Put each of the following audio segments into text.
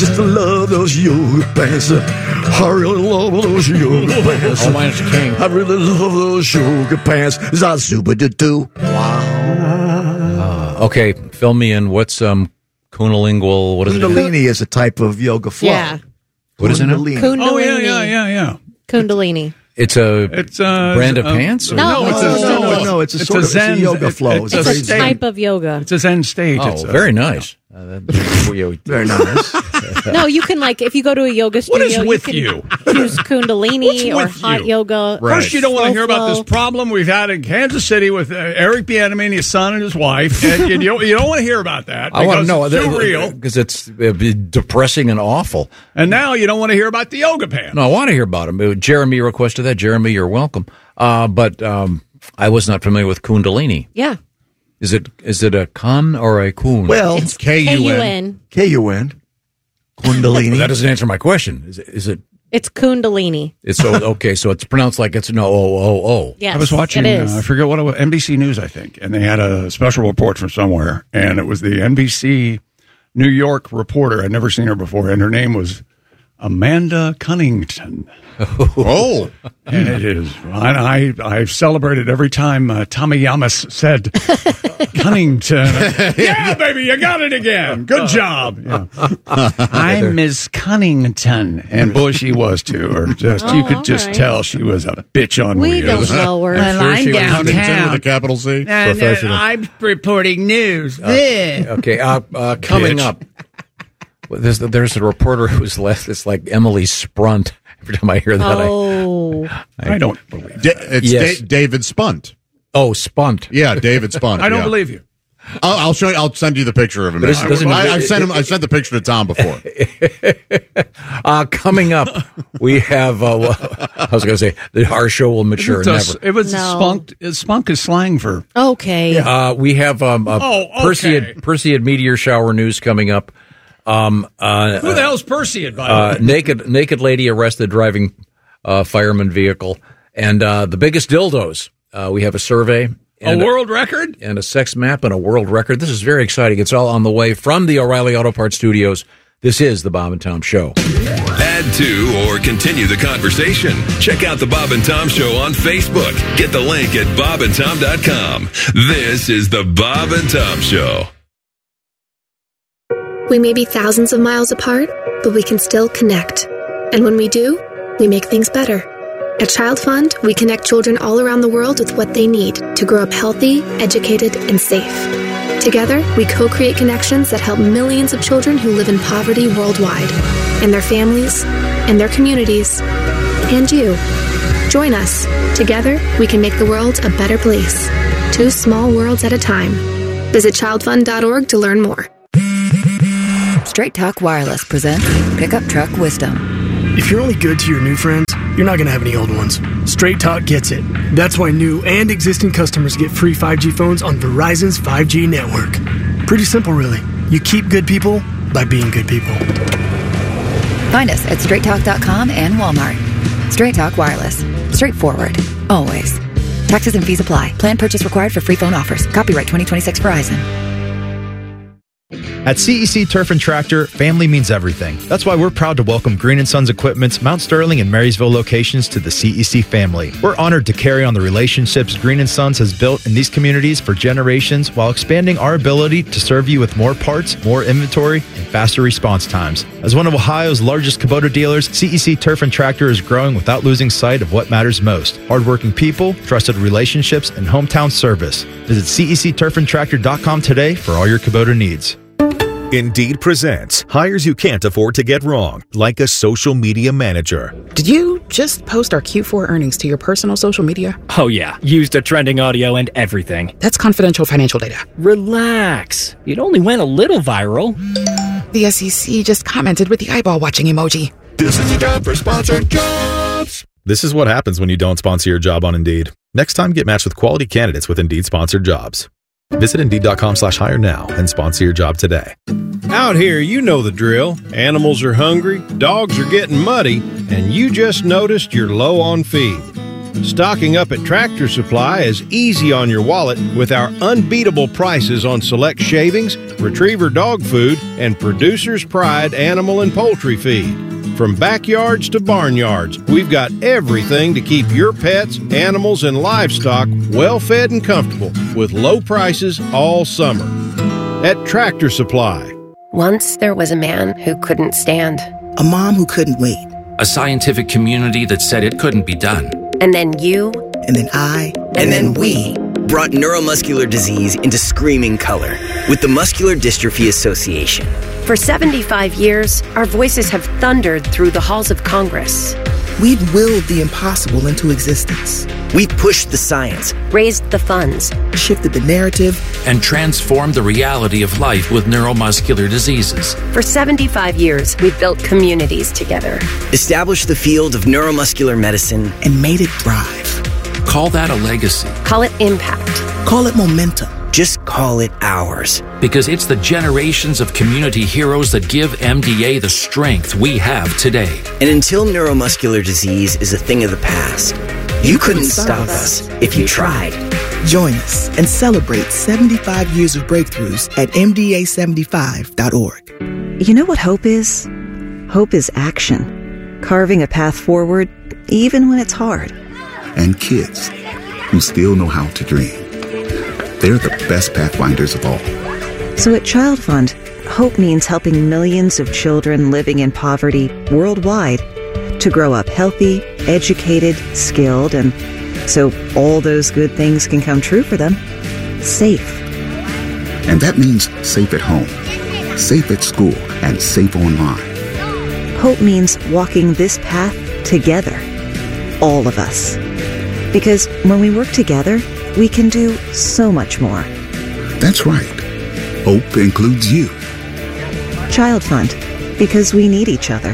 Just to love those yoga pants. I really love those yoga pants. Oh, mine's king. I really love those yoga pants. Zazuba-doo-doo. Okay, fill me in. What's Kundalini? What is it? Kundalini is a type of yoga flow. Yeah. What is it now? Kundalini. Oh, yeah. Kundalini. It's a brand of pants? Or? No, it's a sort of Zen yoga flow. It's It's a type of yoga. It's a Zen state. Oh, very nice. Very nice. No, you can, like, if you go to a yoga studio, What is with you can choose Kundalini or hot yoga. First, you don't want to hear about Slow this problem we've had in Kansas City with Eric Bieniemy, his son and his wife. And you don't want to hear about that. I want to know. It's too real. Because it's depressing and awful. And now you don't want to hear about the yoga pants. No, I want to hear about them. Jeremy requested that. Jeremy, you're welcome. But I was not familiar with Kundalini. Yeah. Is it a kun or a kun? Well, It's K-U-N. K-U-N. Kundalini. That doesn't answer my question. Is it? It's Kundalini. It's so okay. So it's pronounced like it's no O. Yes, I was watching, it is. I forget what it was, NBC News, I think, and they had a special report from somewhere, and it was the NBC New York reporter. I'd never seen her before, and her name was Amanda Cunnington. Oh, And it is. I've celebrated every time Tommy Yamas said Cunnington. Yeah, baby, you got it again. Good job. Yeah. I'm Miss Cunnington. And boy, she was too. Or you could just tell she was a bitch on We wheels. don't know her. I'm downtown with a capital C. Professional. I'm reporting news. Okay. Coming up, there's a reporter who's left. It's like Emily Sprunt. Every time I hear that, I don't believe it. It's Yes. David Spunt. Spunt. Yeah, David Spunt. I don't yeah. believe you. I'll show you. I'll send you the picture of him. But I've sent the picture to Tom before. Coming up, we have. I was going to say our show will mature never. It was No. spunk. Spunk is slang for. Okay. We have okay. Perseid meteor shower news coming up. Who the hell's Perseid, by the way? Naked lady arrested driving fireman vehicle, and the biggest dildos. We have a survey, A world record? and a sex map, and a world record. This is very exciting. It's all on the way from the O'Reilly Auto Parts Studios. This is the Bob and Tom Show. Add to or continue the conversation. Check out the Bob and Tom Show on Facebook. Get the link at bobandtom.com. This is the Bob and Tom Show. We may be thousands of miles apart, but we can still connect. And when we do, we make things better. At Child Fund, we connect children all around the world with what they need to grow up healthy, educated, and safe. Together, we co-create connections that help millions of children who live in poverty worldwide, and their families, and their communities, and you. Join us. Together, we can make the world a better place. 2 small worlds at a time. Visit childfund.org to learn more. Straight Talk Wireless presents Pickup Truck Wisdom. If you're only good to your new friends, you're not going to have any old ones. Straight Talk gets it. That's why new and existing customers get free 5G phones on Verizon's 5G network. Pretty simple, really. You keep good people by being good people. Find us at straighttalk.com and Walmart. Straight Talk Wireless. Straightforward. Always. Taxes and fees apply. Plan purchase required for free phone offers. Copyright 2026 Verizon. At CEC Turf and Tractor, family means everything. That's why we're proud to welcome Green & Sons Equipment's Mount Sterling and Marysville locations to the CEC family. We're honored to carry on the relationships Green & Sons has built in these communities for generations while expanding our ability to serve you with more parts, more inventory, and faster response times. As one of Ohio's largest Kubota dealers, CEC Turf and Tractor is growing without losing sight of what matters most: hardworking people, trusted relationships, and hometown service. Visit CECTurfandTractor.com today for all your Kubota needs. Indeed presents hires you can't afford to get wrong, like a social media manager. Did you just post our Q4 earnings to your personal social media? Oh yeah, used a trending audio and everything. That's confidential financial data. Relax. It only went a little viral. The SEC just commented with the eyeball watching emoji. This is the job for sponsored jobs. This is what happens when you don't sponsor your job on Indeed. Next time, get matched with quality candidates with Indeed sponsored jobs. Visit Indeed.com/hire now and sponsor your job today. Out here, you know the drill. Animals are hungry, dogs are getting muddy, and you just noticed you're low on feed. Stocking up at Tractor Supply is easy on your wallet with our unbeatable prices on select shavings, retriever dog food, and Producer's Pride animal and poultry feed. From backyards to barnyards, we've got everything to keep your pets, animals, and livestock well fed and comfortable with low prices all summer. At Tractor Supply. Once there was a man who couldn't stand. A mom who couldn't wait. A scientific community that said it couldn't be done. And then you. And then I. And then we brought neuromuscular disease into screaming color with the Muscular Dystrophy Association. For 75 years, our voices have thundered through the halls of Congress. We've willed the impossible into existence. We've pushed the science, raised the funds, shifted the narrative, and transformed the reality of life with neuromuscular diseases. For 75 years, we've built communities together, established the field of neuromuscular medicine, and made it thrive. Call that a legacy. Call it impact. Call it momentum. Just call it ours. Because it's the generations of community heroes that give MDA the strength we have today. And until neuromuscular disease is a thing of the past, you couldn't stop us if you tried. Join us and celebrate 75 years of breakthroughs at MDA75.org. You know what hope is? Hope is action. Carving a path forward, even when it's hard. And kids who still know how to dream. They're the best pathfinders of all. So at Child Fund, hope means helping millions of children living in poverty worldwide to grow up healthy, educated, skilled, and so all those good things can come true for them, safe. And that means safe at home, safe at school, and safe online. Hope means walking this path together, all of us. Because when we work together, we can do so much more. That's right. Hope includes you. Child Fund, because we need each other.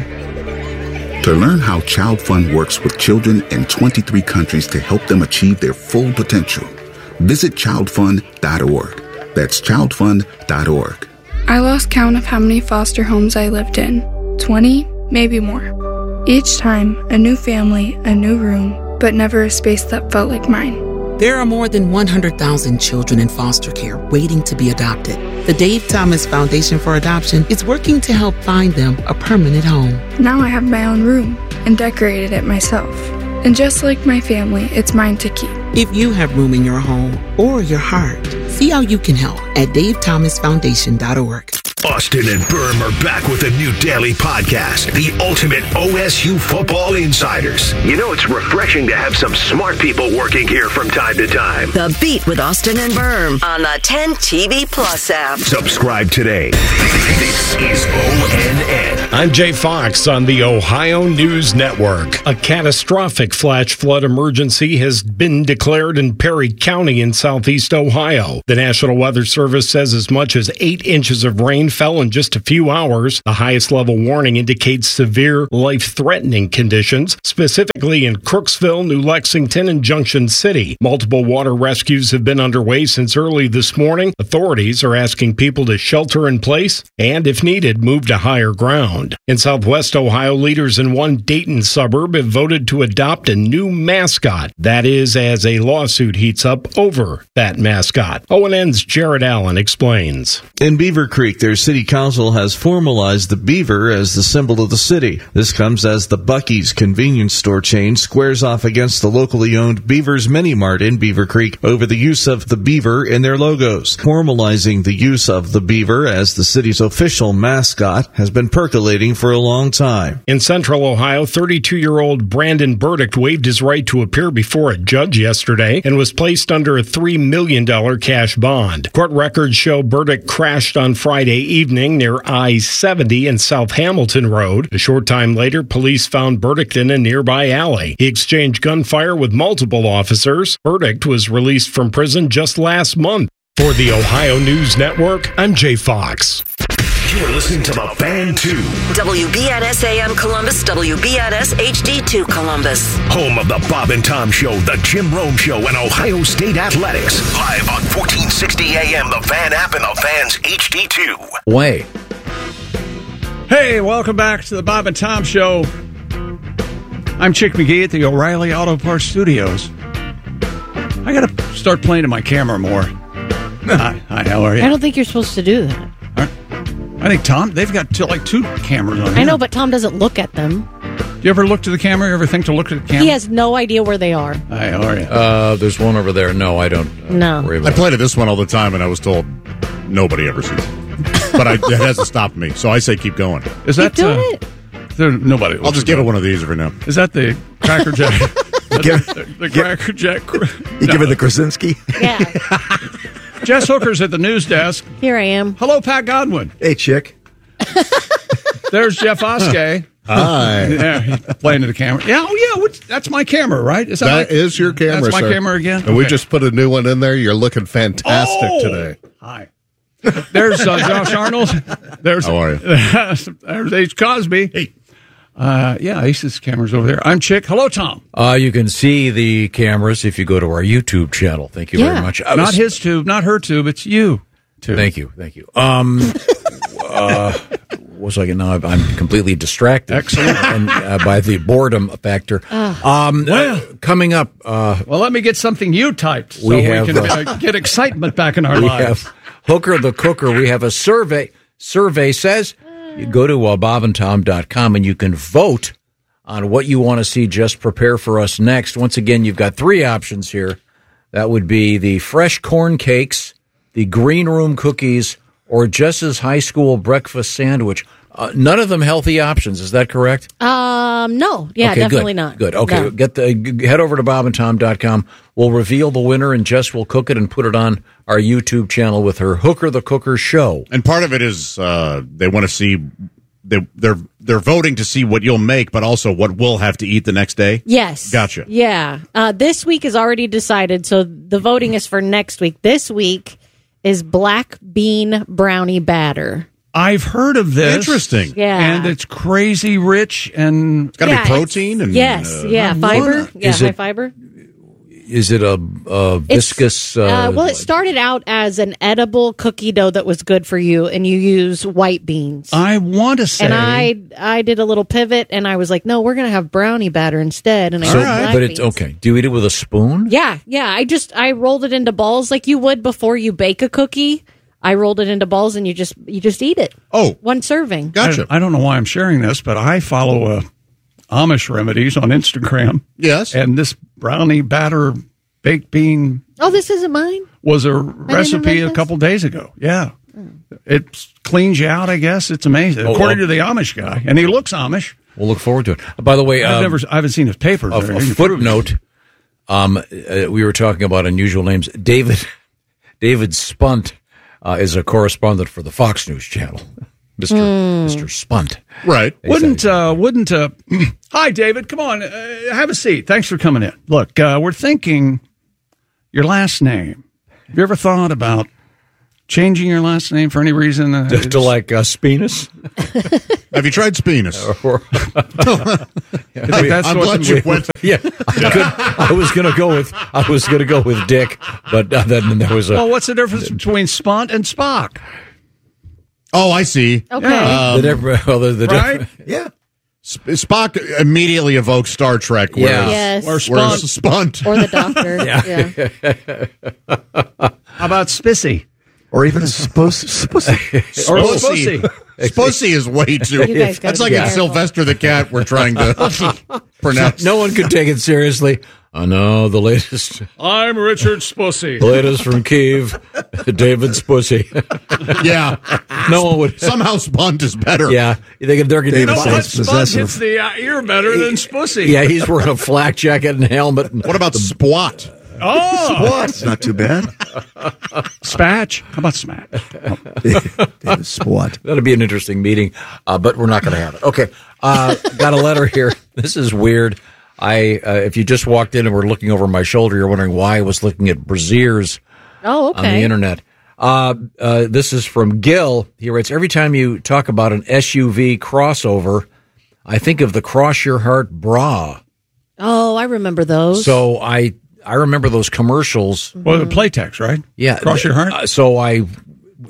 To learn how Child Fund works with children in 23 countries to help them achieve their full potential, visit childfund.org. That's childfund.org. I lost count of how many foster homes I lived in. 20, maybe more. Each time, a new family, a new room, but never a space that felt like mine. There are more than 100,000 children in foster care waiting to be adopted. The Dave Thomas Foundation for Adoption is working to help find them a permanent home. Now I have my own room and decorated it myself. And just like my family, it's mine to keep. If you have room in your home or your heart, see how you can help at davethomasfoundation.org. Austin and Berm are back with a new daily podcast, The Ultimate OSU Football Insiders. You know, it's refreshing to have some smart people working here from time to time. The Beat with Austin and Berm on the 10 TV Plus app. Subscribe today. This is ONN. I'm Jay Fox on the Ohio News Network. A catastrophic flash flood emergency has been declared in Perry County in southeast Ohio. The National Weather Service says as much as 8 inches of rain fell in just a few hours. The highest level warning indicates severe, life-threatening conditions, specifically in Crooksville, New Lexington, and Junction City. Multiple water rescues have been underway since early this morning. Authorities are asking people to shelter in place and, if needed, move to higher ground. In southwest Ohio, leaders in one Dayton suburb have voted to adopt a new mascot. That is, as a lawsuit heats up over that mascot. ONN's Jared Allen explains. In Beaver Creek, their city council has formalized the beaver as the symbol of the city. This comes as the Buc-ee's convenience store chain squares off against the locally owned Beaver's Mini Mart in Beaver Creek over the use of the beaver in their logos. Formalizing the use of the beaver as the city's official mascot has been percolating for a long time. In central Ohio, 32-year-old Brandon Burdick waived his right to appear before a judge yesterday and was placed under a $3 million cash bond. Court records show Burdick crashed on Friday evening near I-70 and South Hamilton Road. A short time later, police found Burdick in a nearby alley. He exchanged gunfire with multiple officers. Burdick was released from prison just last month. For the Ohio News Network, I'm Jay Fox. You're listening to The Fan 2. WBNS AM Columbus, WBNS HD2 Columbus. Home of the Bob and Tom Show, The Jim Rome Show, and Ohio State Athletics. Live on 1460 AM, The Fan app, and The Fan's HD2. Way. Hey, welcome back to the Bob and Tom Show. I'm Chick McGee at the O'Reilly Auto Parts Studios. I got to start playing to my camera more. Hi, how are you? I don't think you're supposed to do that. I think Tom, they've got like 2 cameras on here. I know, but Tom doesn't look at them. Do you ever look to the camera? You ever think to look at the camera? He has no idea where they are. Hi, how are you? There's one over there. No, I don't. No. Worry about I play to this one all the time, and I was told nobody ever sees it. But it hasn't stopped me, so I say keep going. Is that it? Nobody. I'll just give it one of these for now. Is that the Cracker Jack? the Cracker Jack. You give it the Krasinski? Yeah. Jess Hooker's at the news desk. Here I am. Hello, Pat Godwin. Hey, Chick. There's Jeff Oskey. Hi. Yeah, he's playing to the camera. Yeah, that's my camera, right? That is your camera, That's my sir. camera again? And we just put a new one in there. You're looking fantastic today. Hi. There's Josh Arnold. How are you? There's H. Cosby. Hey. Ace's camera's over there. I'm Chick. Hello, Tom. You can see the cameras if you go to our YouTube channel. Thank you very much. Not his tube, not her tube. It's you tube. Thank you. What was I now? I'm completely distracted. Excellent. And, by the boredom factor. Coming up. Well, let me get something you typed so we we have, can get excitement back in our we lives. have Hooker the Cooker. We have a survey. Survey says you go to bobandtom.com and you can vote on what you want to see Just Prepare for Us next. Once again, you've got 3 options here. That would be the fresh corn cakes, the green room cookies, or Jess's high school breakfast sandwich. None of them healthy options. Is that correct? No. Yeah, okay, definitely good, not. Good. Okay, No. head over to bobandtom.com. We'll reveal the winner, and Jess will cook it and put it on our YouTube channel with her Hooker the Cooker show. And part of it is they want to see they're voting to see what you'll make, but also what we'll have to eat the next day. Yes. Gotcha. Yeah. This week is already decided, so the voting is for next week. This week is black bean brownie batter. I've heard of this. Interesting. Yeah. And it's crazy rich and it's got to be protein and fiber. Yeah, high fiber. Is it a viscous? Well, it started out as an edible cookie dough that was good for you, and you use white beans. I want to say, and I did a little pivot, and I was like, no, we're going to have brownie batter instead. And I used black but beans. it's okay. Do you eat it with a spoon? Yeah. I rolled it into balls like you would before you bake a cookie. I rolled it into balls, and you just eat it. Oh, one serving. Gotcha. I don't know why I'm sharing this, but I follow Amish Remedies on Instagram. Yes. And this brownie batter baked bean. Oh, this isn't mine? Was a recipe a couple days ago. Yeah. It cleans you out, I guess. It's amazing. According to the Amish guy. And he looks Amish. We'll look forward to it. By the way, I haven't seen his papers. A footnote. We were talking about unusual names. David Spunt is a correspondent for the Fox News Channel. Mr. Spunt. Right. Wouldn't hi, David, come on, have a seat. Thanks for coming in. Look, we're thinking your last name. Have you ever thought about changing your last name for any reason? To like Spinas? Have you tried Spinas? I'm glad you went. Yeah, I was going to go with Dick, but then there was a. Well, what's the difference between Spunt and Spock? Oh, I see. Okay. Right? Yeah. Spock immediately evokes Star Trek. Yes. Where's Spunt? Or the Doctor. Yeah. How about Spissy? Or even Spussy. Or Spussy. Spussy is way too. That's like in Sylvester the Cat we're trying to pronounce. No one could take it seriously. I know the latest. I'm Richard Spussy. The latest from Kiev, David Spussy. Yeah. No one would. Somehow Spunt is better. Yeah. They're going to do Spunt hits the ear better than Spussy. Yeah, he's wearing a flak jacket and helmet. What about Spwat? Oh, Spwat's not too bad. Spatch. How about Smack? Spwat. That'll be an interesting meeting, but we're not going to have it. Okay. Got a letter here. This is weird. If you just walked in and were looking over my shoulder, you're wondering why I was looking at brassieres on the internet. This is from Gil. He writes, every time you talk about an SUV crossover, I think of the Cross Your Heart bra. Oh, I remember those. So I remember those commercials. Well, the Playtex, right? Yeah. Cross Your Heart?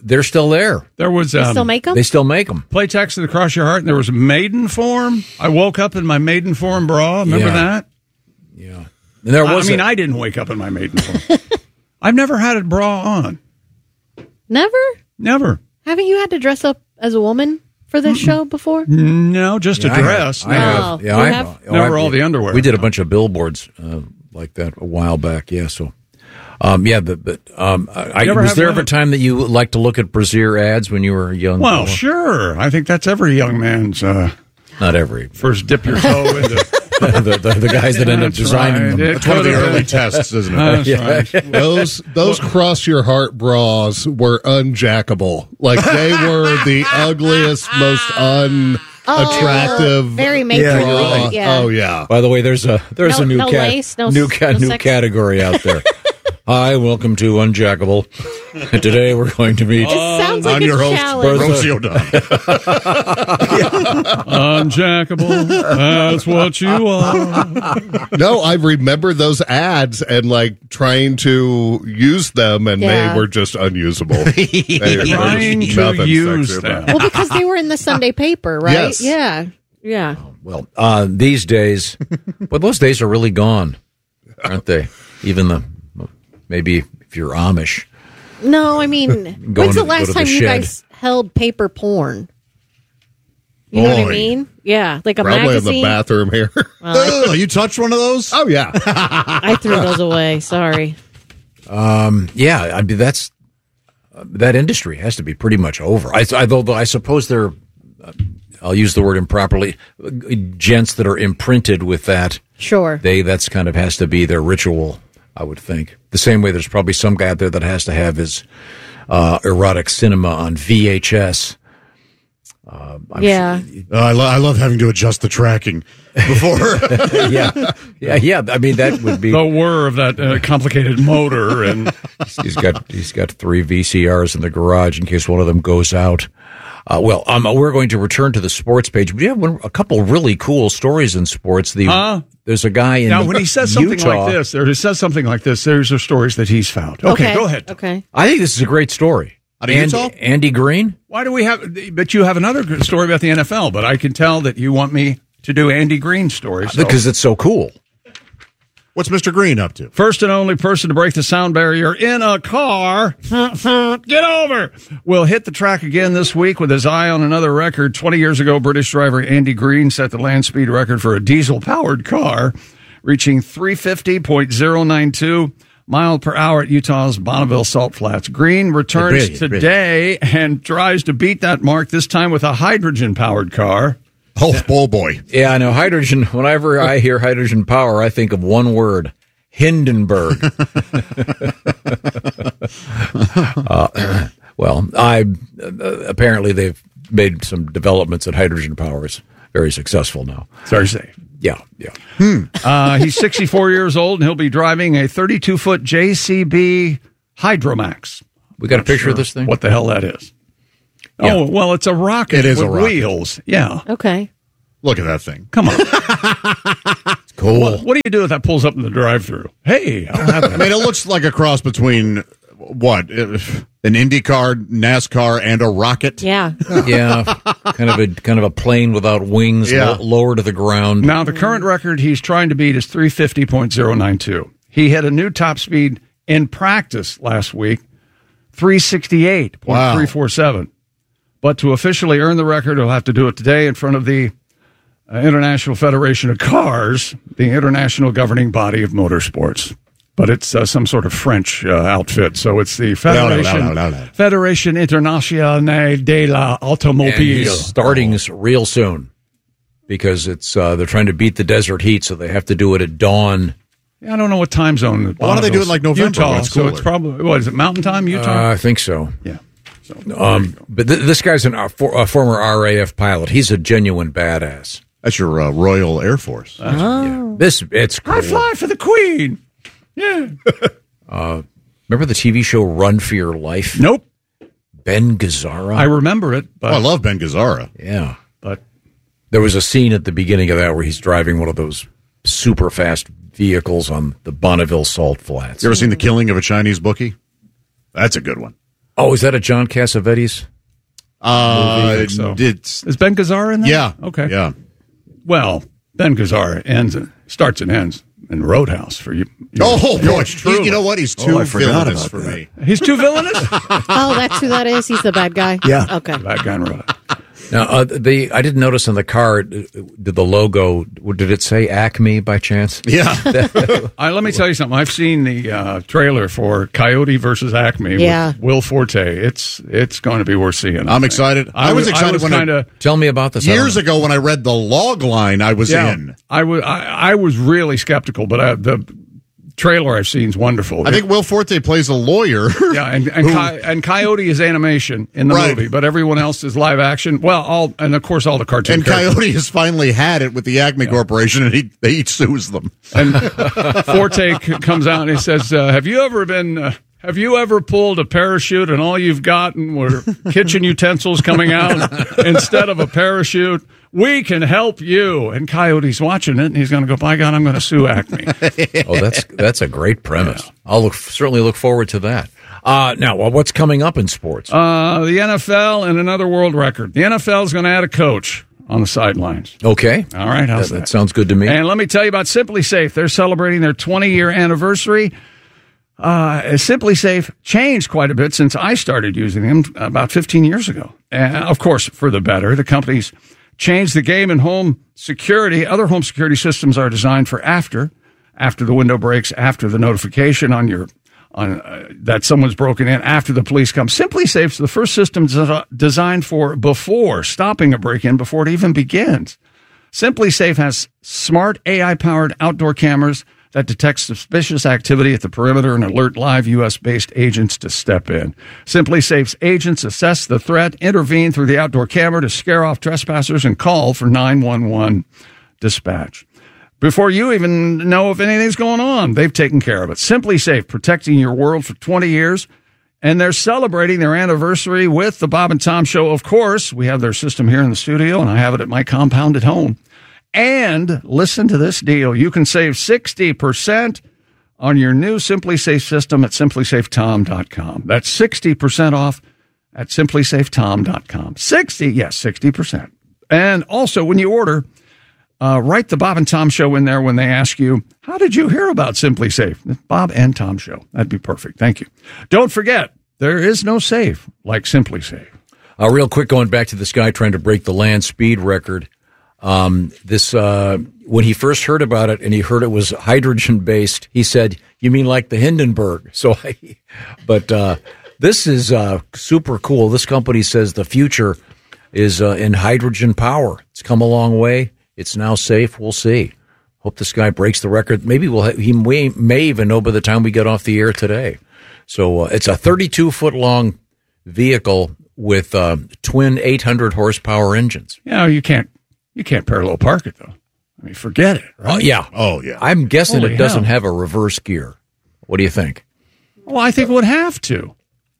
they're still there. There was They still make them? They still make them. Playtex to the Cross Your Heart, and there was maiden form. I woke up in my maiden form bra. Remember that? Yeah. And there was I didn't wake up in my maiden form. I've never had a bra on. Never? Haven't you had to dress up as a woman for this show before? No, just a dress. I have. You have? Never all the underwear. We did a bunch of billboards like that a while back. Yeah. So, was there ever a time that you liked to look at brassiere ads when you were young? Well, sure. I think that's every young man's. Not every. First, dip your toe into. the guys that end up designing them. That's one of the early tests, isn't it? That's right. Those Cross Your Heart bras were unjackable. Like they were the ugliest, most unattractive. Very matronly. Yeah. Oh yeah. By the way, there's a new lace, new sex. category out there. Hi, welcome to Unjackable. And today we're going to meet. Sounds like I'm your host, challenge. Rosie O'Donnell. Unjackable, that's what you are. No, I remember those ads and like trying to use them, and they were just unusable. Trying to use them. Well, because they were in the Sunday paper, right? Yes. Yeah. Well, these days, well, those days are really gone, aren't they? Even maybe if you're Amish. No, I mean, when's the last time you guys held paper porn? You know what I mean? Yeah, like a Probably magazine. in the bathroom here. You touched one of those? Oh yeah. I threw those away. Sorry. Yeah, I mean that industry has to be pretty much over. Although I suppose they're, I'll use the word improperly, gents that are imprinted with that. Sure. That's kind of has to be their ritual, I would think. The same way there's probably some guy out there that has to have his erotic cinema on VHS. Yeah. I love having to adjust the tracking before. Yeah. I mean, that would be the whir of that complicated motor, and he's got 3 VCRs in the garage in case one of them goes out. We're going to return to the sports page. We have a couple really cool stories in sports. There's a guy in when he says something Utah, like this, or he says something like this, there's the stories that he's found. Okay, go ahead. Okay. I think this is a great story. Andy Green? Why do we have? But you have another good story about the NFL. But I can tell that you want me to do Andy Green's story because it's so cool. What's Mr. Green up to? First and only person to break the sound barrier in a car. Get over. Will hit the track again this week with his eye on another record. 20 years ago, British driver Andy Green set the land speed record for a diesel-powered car, reaching 350.092 miles per hour at Utah's Bonneville Salt Flats. Green returns today and tries to beat that mark, this time with a hydrogen-powered car. Oh, boy. Yeah, I know. Hydrogen, whenever I hear hydrogen power, I think of one word, Hindenburg. Apparently they've made some developments that hydrogen power is very successful now. Sorry to say. Yeah. He's 64 years old, and he'll be driving a 32-foot JCB Hydromax. We got a picture of this thing? What the hell that is. Yeah. Oh, well, it's a rocket with wheels. Yeah. Okay. Look at that thing. Come on. It's cool. What do you do if that pulls up in the drive-thru? Hey, I'll have that. I mean, it looks like a cross between, what, an IndyCar, NASCAR, and a rocket? Yeah. Yeah. Kind of a plane without wings, lower to the ground. Now, the current record he's trying to beat is 350.092. He hit a new top speed in practice last week, 368.347. But to officially earn the record, he'll have to do it today in front of the International Federation of Cars, the international governing body of motorsports. But it's some sort of French outfit, so it's the Fédération Internationale de l'Automobile. And he's starting real soon because it's they're trying to beat the desert heat, so they have to do it at dawn. Yeah, I don't know what time zone. Why don't they do it like November? Utah, so it's probably, what is it, Mountain Time, Utah? I think so. Yeah. So, but this guy's a former RAF pilot. He's a genuine badass. That's your Royal Air Force. Yeah. It's cool. I fly for the Queen. Yeah. Remember the TV show Run for Your Life? Nope. Ben Gazzara? I remember it. But I love Ben Gazzara. Yeah. But there was a scene at the beginning of that where he's driving one of those super fast vehicles on the Bonneville Salt Flats. You ever seen The Killing of a Chinese Bookie? That's a good one. Oh, is that a John Cassavetes? Is Ben Gazzara in there? Yeah. Okay. Yeah. Well, Ben Gazzara starts and ends in Roadhouse for you. Oh, boy. You know what? He's too villainous for me. He's too villainous? Oh, that's who that is? He's the bad guy? Yeah. Okay. Bad guy in Roadhouse. Now, I didn't notice in the car, did the logo, did it say Acme by chance? Yeah. Let me tell you something. I've seen the trailer for Coyote versus Acme with Will Forte. It's going to be worth seeing. I'm excited. I was excited when tell me about this. Years ago when I read the log line, I was in. I was really skeptical, but the trailer I've seen is wonderful. I think Will Forte plays a lawyer. Yeah, and Coyote is animation in the movie, but everyone else is live action. Well, of course all the cartoon. And Coyote has finally had it with the Acme Corporation, and he sues them. And Forte comes out and he says, "Have you ever pulled a parachute and all you've gotten were kitchen utensils coming out instead of a parachute? We can help you." And Coyote's watching it, and he's going to go, "By God, I'm going to sue Acme." Oh, that's a great premise. Yeah. I'll certainly look forward to that. Now, what's coming up in sports? The NFL and another world record. The NFL is going to add a coach on the sidelines. Okay. All right. How's that? That sounds good to me. And let me tell you about Simply Safe. They're celebrating their 20-year anniversary. Simply Safe changed quite a bit since I started using them about 15 years ago. And of course, for the better. The company's changed the game in home security. Other home security systems are designed for after the window breaks, after the notification that someone's broken in, after the police come. Simply Safe's the first system designed for before stopping a break-in, before it even begins. Simply Safe has smart AI-powered outdoor cameras that detect suspicious activity at the perimeter and alert live U.S.-based agents to step in. Simply Safe's agents assess the threat, intervene through the outdoor camera to scare off trespassers, and call for 911 dispatch. Before you even know if anything's going on, they've taken care of it. Simply Safe, protecting your world for 20 years, and they're celebrating their anniversary with the Bob and Tom Show. Of course, we have their system here in the studio, and I have it at my compound at home. And listen to this deal. You can save 60% on your new Simply Safe system at simplysafetom.com. That's 60% off at simplysafetom.com. 60%. And also, when you order, write the Bob and Tom Show in there when they ask you, how did you hear about Simply Safe? Bob and Tom Show. That'd be perfect. Thank you. Don't forget, there is no safe like Simply Safe. Real quick, going back to this guy trying to break the land speed record. When he first heard about it and he heard it was hydrogen based, he said, "You mean like the Hindenburg?" But this is super cool. This company says the future is in hydrogen power. It's come a long way. It's now safe. We'll see. Hope this guy breaks the record. Maybe he may even know by the time we get off the air today. So it's a 32-foot long vehicle with twin 800 horsepower engines. Yeah, you can't parallel park it, though. I mean, forget it. Right? Oh, yeah. I'm guessing it doesn't have a reverse gear. What do you think? Well, I think it would have to.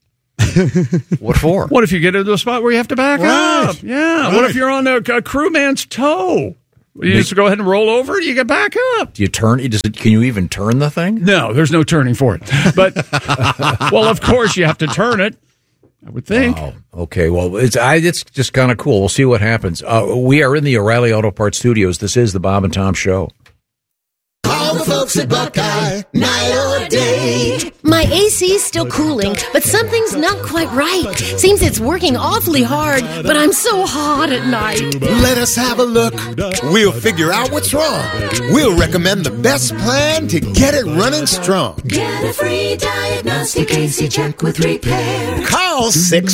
What for? What if you get into a spot where you have to back up? Yeah. Right. What if you're on a crewman's toe? You just go ahead and roll over it, you get back up. Do you turn? Can you even turn the thing? No, there's no turning for it. But, well, of course you have to turn it. I would think. Wow. Okay, well, it's just kind of cool. We'll see what happens. We are in the O'Reilly Auto Parts studios. This is the Bob and Tom Show. Call the folks at Buckeye, night or day. My AC's still cooling, but something's not quite right. Seems it's working awfully hard, but I'm so hot at night. Let us have a look. We'll figure out what's wrong. We'll recommend the best plan to get it running strong. Get a free diagnostic AC check with repair. Call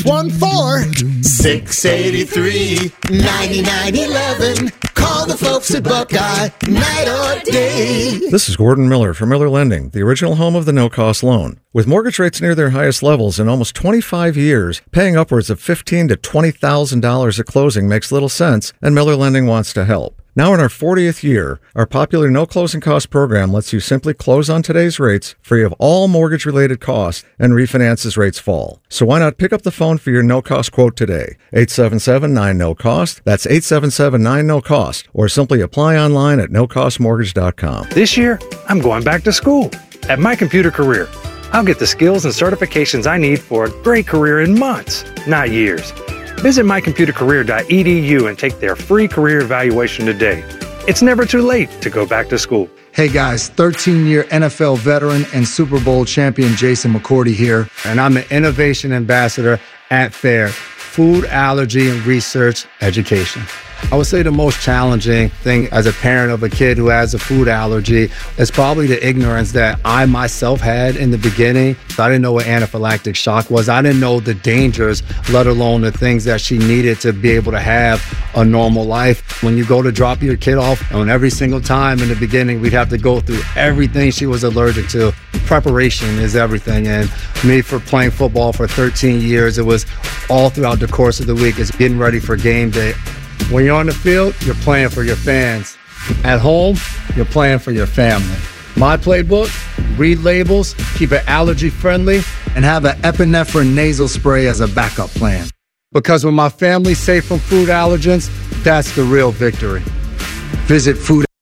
614-683-9911. Call the folks at Buckeye, night or day. This is Gordon Miller from Miller Lending, the original home of the no-cost loan. With mortgage rates near their highest levels in almost 25 years, paying upwards of $15,000 to $20,000 at closing makes little sense, and Miller Lending wants to help. Now in our 40th year, our popular no closing cost program lets you simply close on today's rates, free of all mortgage-related costs, and refinance as rates fall. So why not pick up the phone for your no-cost quote today? 877-9-NO-COST. That's 877-9-NO-COST. Or simply apply online at nocostmortgage.com. This year, I'm going back to school at My Computer Career. I'll get the skills and certifications I need for a great career in months, not years. Visit mycomputercareer.edu and take their free career evaluation today. It's never too late to go back to school. Hey guys, 13-year NFL veteran and Super Bowl champion Jason McCourty here, and I'm an innovation ambassador at FAIR, Food Allergy and Research Education. I would say the most challenging thing as a parent of a kid who has a food allergy is probably the ignorance that I myself had in the beginning. I didn't know what anaphylactic shock was. I didn't know the dangers, let alone the things that she needed to be able to have a normal life. When you go to drop your kid off, and every single time in the beginning, we'd have to go through everything she was allergic to. Preparation is everything. And me, for playing football for 13 years, it was all throughout the course of the week. It's getting ready for game day. When you're on the field, you're playing for your fans. At home, you're playing for your family. My playbook, read labels, keep it allergy friendly, and have an epinephrine nasal spray as a backup plan. Because when my family's safe from food allergens, that's the real victory. Visit food